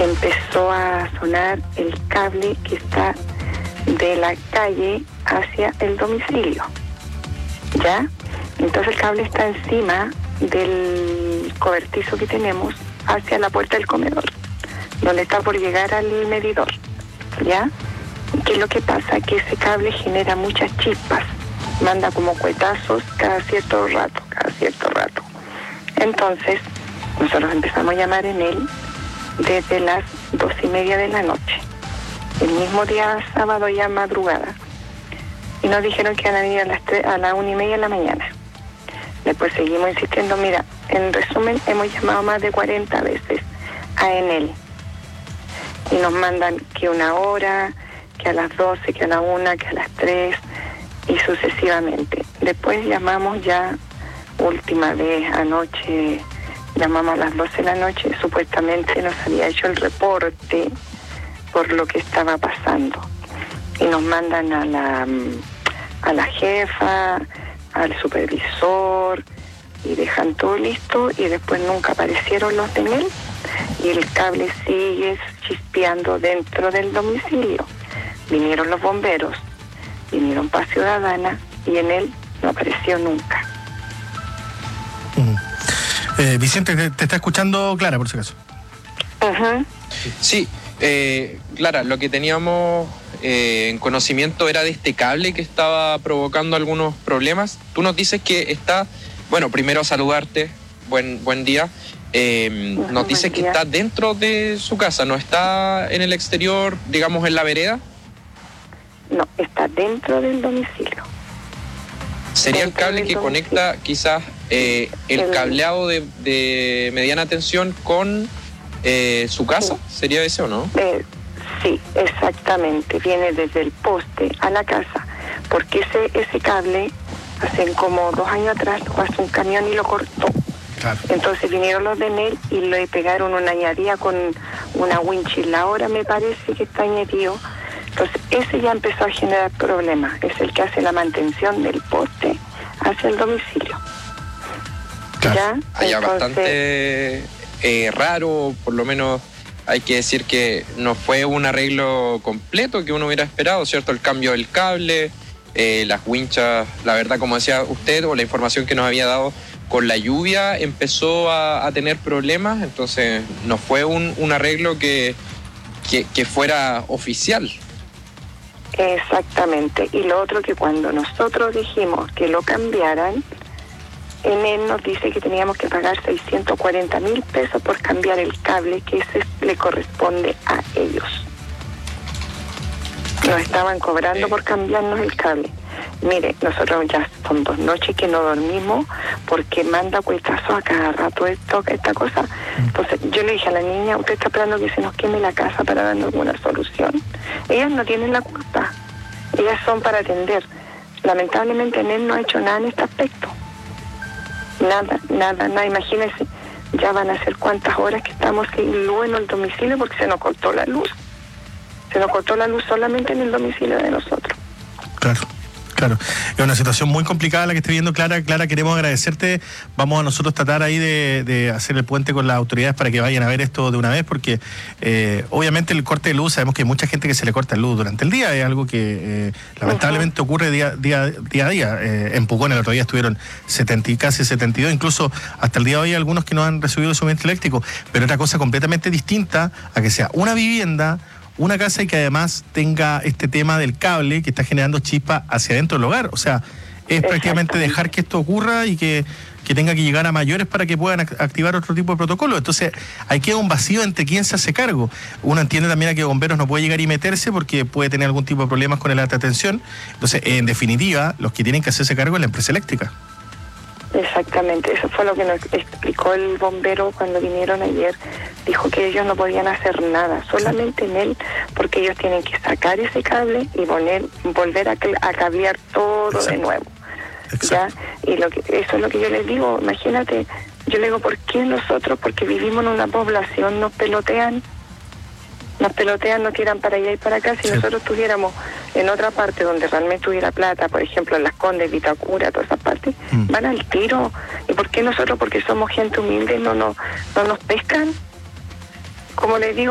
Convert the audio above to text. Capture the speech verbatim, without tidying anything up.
empezó a sonar el cable que está de la calle hacia el domicilio, ¿ya? Entonces el cable está encima del cobertizo que tenemos hacia la puerta del comedor, donde está por llegar al medidor, ¿ya? ¿Qué es lo que pasa? Que ese cable genera muchas chispas, manda como cuetazos cada cierto rato, cada cierto rato. Entonces, nosotros empezamos a llamar en él desde las dos y media de la noche, el mismo día sábado ya madrugada, y nos dijeron que iban a venir a las tres, a la una y media de la mañana. Después seguimos insistiendo. Mira, en resumen, hemos llamado más de cuarenta veces a Enel y nos mandan que una hora, que a las doce, que a la una, que a las tres y sucesivamente. Después llamamos ya, última vez anoche, llamamos a las doce de la noche, supuestamente nos había hecho el reporte por lo que estaba pasando. Y nos mandan a la, a la jefa, al supervisor, y dejan todo listo, y después nunca aparecieron los de Enel, y el cable sigue chispeando dentro del domicilio. Vinieron los bomberos, vinieron Paz Ciudadana, y Enel no apareció nunca. Uh-huh. Eh, Vicente, te, te está escuchando Clara, por si acaso. Uh-huh. Sí, eh, Clara, lo que teníamos eh, en conocimiento era de este cable que estaba provocando algunos problemas. Tú nos dices que está, bueno, primero saludarte, buen buen día. Eh, uh-huh, nos dices que está dentro de su casa, no está en el exterior, digamos en la vereda. No, está dentro del domicilio. ¿Sería dentro el cable que domicilio. Conecta quizás eh, el, el cableado de, de mediana tensión con eh, su casa? Sí. ¿Sería ese o no? Eh, sí, exactamente. Viene desde el poste a la casa, porque ese ese cable, hace como dos años atrás, lo pasó un camión y lo cortó. Claro. Entonces vinieron los de Enel y le pegaron una añadida con una winchiladora, me parece que está añadido. Entonces ese ya empezó a generar problemas. Es el que hace la mantención del poste hacia el domicilio. Claro. ¿Ya? Allá Entonces, bastante eh, raro, por lo menos hay que decir que no fue un arreglo completo que uno hubiera esperado, ¿cierto? El cambio del cable, eh, las winchas, la verdad, como decía usted, o la información que nos había dado, con la lluvia empezó a, a tener problemas, entonces no fue un, un arreglo que, que, que fuera oficial. Exactamente. Y lo otro, que cuando nosotros dijimos que lo cambiaran, Enel nos dice que teníamos que pagar seiscientos cuarenta mil pesos por cambiar el cable, que ese le corresponde a ellos. Nos estaban cobrando por cambiarnos el cable. Mire, nosotros ya son dos noches que no dormimos porque manda cuetazos a cada rato esto, esta cosa. Entonces yo le dije a la niña, usted está esperando que se nos queme la casa para darnos alguna solución. Ellas no tienen la culpa, ellas son para atender. Lamentablemente Enel no ha hecho nada en este aspecto. Nada, nada, nada. Imagínense, ya van a ser cuántas horas que estamos sin luz en el domicilio porque se nos cortó la luz. Se nos cortó la luz solamente en el domicilio de nosotros. Claro. Claro, es una situación muy complicada la que esté viendo Clara. Clara, queremos agradecerte. Vamos a nosotros tratar ahí de, de hacer el puente con las autoridades para que vayan a ver esto de una vez, porque eh, obviamente el corte de luz, sabemos que hay mucha gente que se le corta la luz durante el día, es algo que eh, lamentablemente uh-huh. ocurre día, día, día a día. Eh, en Pucón el otro día estuvieron setenta y casi setenta y dos, incluso hasta el día de hoy hay algunos que no han recibido suministro eléctrico, pero otra cosa completamente distinta a que sea una vivienda, una casa y que además tenga este tema del cable que está generando chispa hacia adentro del hogar. O sea, es prácticamente dejar que esto ocurra y que, que tenga que llegar a mayores para que puedan activar otro tipo de protocolo. Entonces, ahí queda un vacío entre quién se hace cargo. Uno entiende también a que bomberos no puede llegar y meterse porque puede tener algún tipo de problemas con el alta tensión. Entonces, en definitiva, los que tienen que hacerse cargo es la empresa eléctrica. Exactamente, eso fue lo que nos explicó el bombero cuando vinieron ayer. Dijo que ellos no podían hacer nada, solamente en él, porque ellos tienen que sacar ese cable y poner, volver a, a cablear todo Exacto. de nuevo. Exacto. ¿Ya? Y lo que, eso es lo que yo les digo. Imagínate, yo le digo, ¿por qué nosotros? Porque vivimos en una población, nos pelotean. Nos pelotean, nos tiran para allá y para acá. Si sí. nosotros estuviéramos en otra parte donde realmente hubiera plata, por ejemplo en Las Condes, Vitacura, todas esas partes, mm. van al tiro. ¿Y por qué nosotros? Porque somos gente humilde, no, no, no nos pescan. Como les digo,